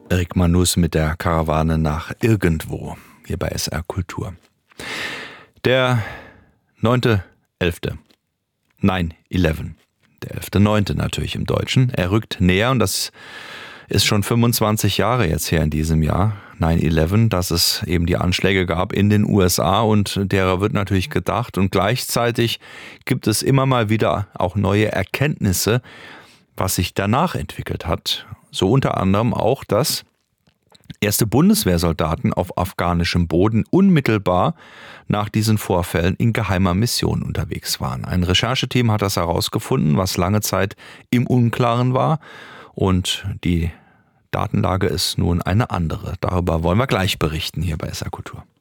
Erik Manus mit der Karawane nach irgendwo, hier bei SR Kultur. Der 9.11. 9/11. Der 11.9. natürlich im Deutschen. Er rückt näher und das ist schon 25 Jahre jetzt her in diesem Jahr. 9/11, dass es eben die Anschläge gab in den USA und derer wird natürlich gedacht. Und gleichzeitig gibt es immer mal wieder auch neue Erkenntnisse, was sich danach entwickelt hat. So unter anderem auch, dass erste Bundeswehrsoldaten auf afghanischem Boden unmittelbar nach diesen Vorfällen in geheimer Mission unterwegs waren. Ein Rechercheteam hat das herausgefunden, was lange Zeit im Unklaren war. Und die Datenlage ist nun eine andere. Darüber wollen wir gleich berichten hier bei SR Kultur.